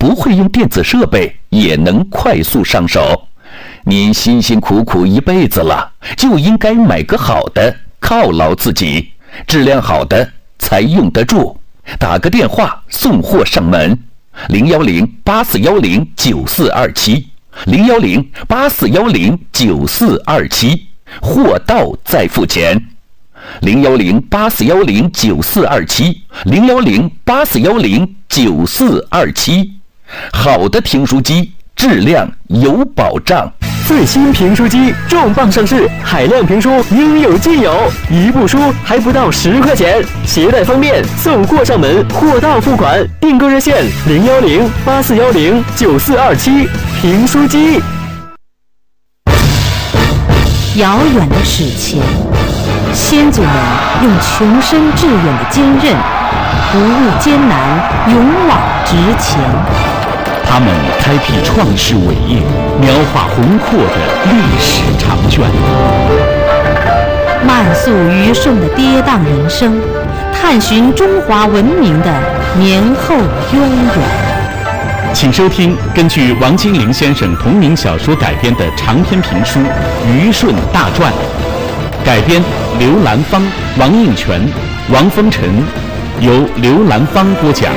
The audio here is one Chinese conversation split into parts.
不会用电子设备也能快速上手。您辛辛苦苦一辈子了，就应该买个好的犒劳自己，质量好的才用得住。打个电话送货上门，010-8410-9427，010-8410-9427，货到再付钱。010-8410-9427，010-8410-9427，好的评书机，质量有保障。 最新评书机重磅上市，海量评书应有尽有，一部书还不到10块钱，携带方便，送货上门，货到付款。订购热线010-8410-9427，评书机。 遥远的史前，先祖们用穷身致远的坚韧，不畏艰难，勇往直前。 他们开辟创世伟业，描画宏阔的历史长卷。 慢速愚顺的跌宕人生，探寻中华文明的年后悠远。 请收听根据王金陵先生同名小说改编的长篇评书《虞舜大传》，改编刘兰芳、王应权、王风尘，由刘兰芳播讲。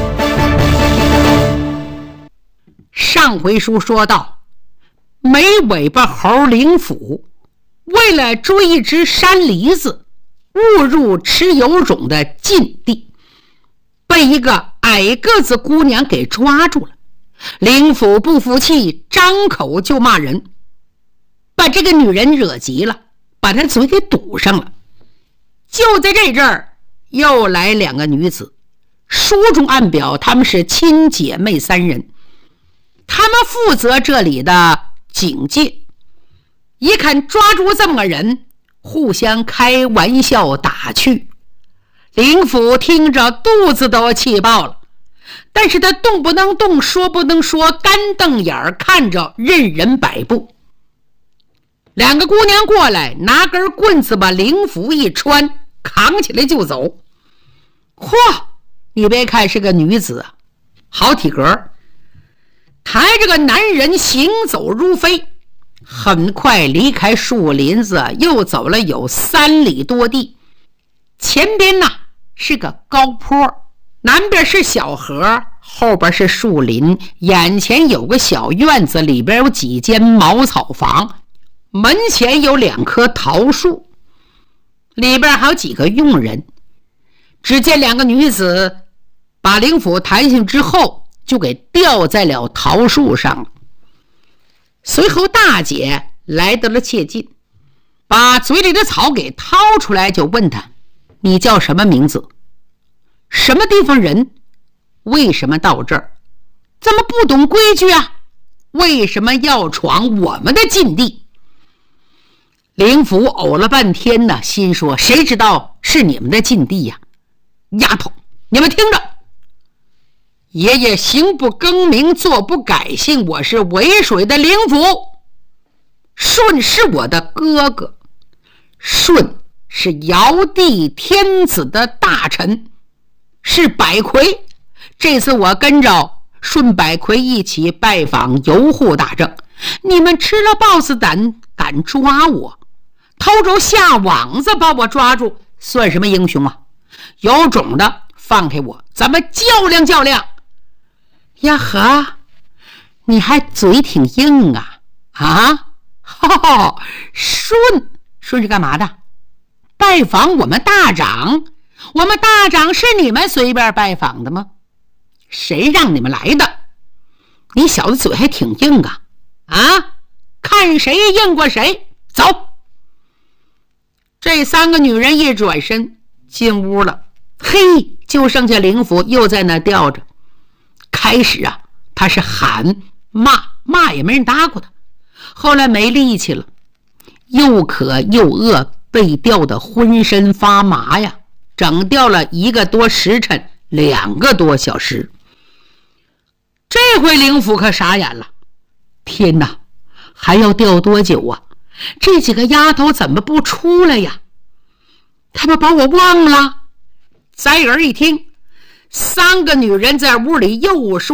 上回书说到，没尾巴猴灵甫为了追一只山梨子，误入吃油种的禁地，被一个矮个子姑娘给抓住了。灵甫不服气，张口就骂人，把这个女人惹急了，把她嘴给堵上了。就在这阵儿，又来2个女子，书中暗表她们是亲姐妹3人，她们负责这里的警戒。一看抓住这么个人，互相开玩笑打趣。灵甫听着肚子都气爆了，但是他动不能动，说不能说，干瞪眼看着，任人摆布。2个姑娘过来，拿根棍子把灵甫一穿，扛起来就走。嚯，你别看是个女子啊，好体格，抬着个男人行走如飞，很快离开树林子，又走了有3里多地。前边呢是个高坡，南边是小河，后边是树林，眼前有个小院子，里边有几间茅草房，门前有2棵桃树，里边还有几个佣人。只见2个女子把灵甫弹性之后，就给吊在了桃树上了。随后大姐来到了切近，把嘴里的草给掏出来，就问他：你叫什么名字？什么地方人？为什么到这儿？怎么不懂规矩啊？为什么要闯我们的禁地？灵甫呕了半天呢，心说谁知道是你们的禁地呀？丫头，你们听着，爷爷行不更名，坐不改姓，我是渭水的灵甫。舜是我的哥哥，舜是尧帝天子的大臣，是百魁。这次我跟着舜百魁一起拜访游护大政，你们吃了豹子胆敢抓我，偷着下网子把我抓住，算什么英雄啊？有种的放开我，咱们较量较量。呀呵，你还嘴挺硬啊？舜是干嘛的？拜访我们大长。我们大长是你们随便拜访的吗？谁让你们来的？你小子嘴还挺硬啊！看谁硬过谁。走。这3个女人一转身进屋了，嘿，就剩下灵甫又在那吊着。开始啊，他是喊骂也没人搭过他，后来没力气了，又渴又饿，被吊得浑身发麻呀，整吊了1个多时辰，2个多小时。这回灵甫可傻眼了，天哪，还要吊多久啊？这几个丫头怎么不出来呀？他们把我忘了？再耳一听，3个女人在屋里又说